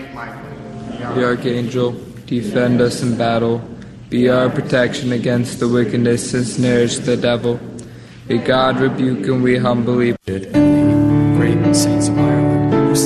Saint Michael, the Archangel, defend us in battle. Be our protection against the wickedness and snares of the devil. May God rebuke and we humbly. And the great saints of